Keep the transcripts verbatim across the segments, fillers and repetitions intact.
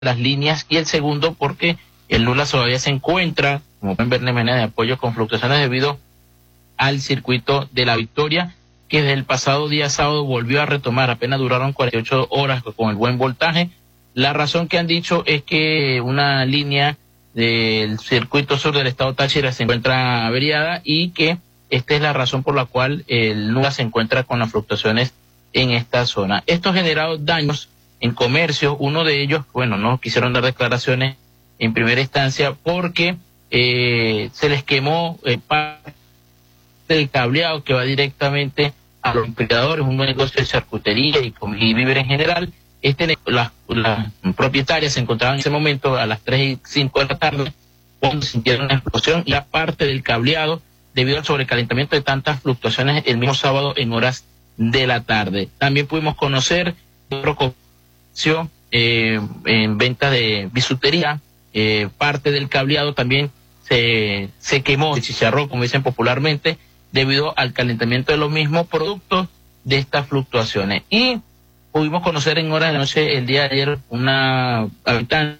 las líneas, y el segundo porque el Nula todavía se encuentra, como pueden ver, en manera de apoyo con fluctuaciones debido al circuito de La Victoria, que desde el pasado día sábado volvió a retomar, apenas duraron cuarenta y ocho horas con el buen voltaje. La razón que han dicho es que una línea del circuito sur del estado Táchira se encuentra averiada y que esta es la razón por la cual el Nula se encuentra con las fluctuaciones en esta zona. Esto ha generado daños en comercio. Uno de ellos, bueno, no quisieron dar declaraciones en primera instancia porque eh, se les quemó eh, parte del cableado que va directamente a los empleadores, un negocio de charcutería y, y víveres en general. Este, las, las propietarias se encontraban en ese momento a las tres y cinco de la tarde cuando sintieron una explosión y la parte del cableado debido al sobrecalentamiento de tantas fluctuaciones el mismo sábado en horas de la tarde. También pudimos conocer otro comercio eh, en venta de bisutería, eh, parte del cableado también se, se quemó, se chicharró, como dicen popularmente, debido al calentamiento de los mismos productos de estas fluctuaciones. Y pudimos conocer en horas de la noche el día de ayer una habitante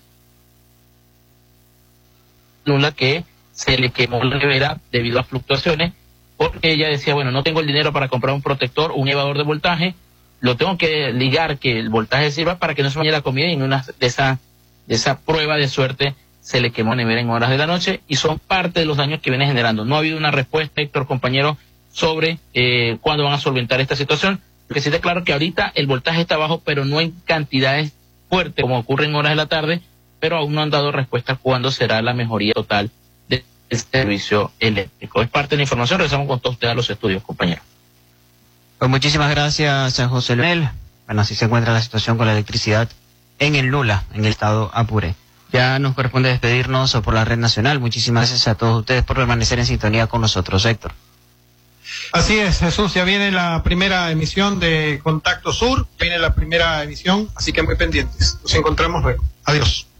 Nula que se le quemó la nevera debido a fluctuaciones, porque ella decía, bueno, no tengo el dinero para comprar un protector, un elevador de voltaje, lo tengo que ligar, que el voltaje sirva para que no se me vaya la comida, y en una de esa, de esa prueba de suerte se le quemó la nevera en horas de la noche, y son parte de los daños que viene generando. No ha habido una respuesta, Héctor, compañero, sobre eh, cuándo van a solventar esta situación, porque sí está claro que ahorita el voltaje está bajo, pero no en cantidades fuertes como ocurre en horas de la tarde, pero aún no han dado respuesta cuándo será la mejoría total del servicio eléctrico. Es parte de la información. Regresamos con todos ustedes a los estudios, compañeros. Pues muchísimas gracias, San José Leonel. Bueno, así se encuentra la situación con la electricidad en el Nula, en el estado Apure. Ya nos corresponde despedirnos por la red nacional. Muchísimas gracias a todos ustedes por permanecer en sintonía con nosotros, Héctor. Así es, Jesús, ya viene la primera emisión de Contacto Sur, viene la primera emisión, así que muy pendientes. Nos encontramos luego. Adiós.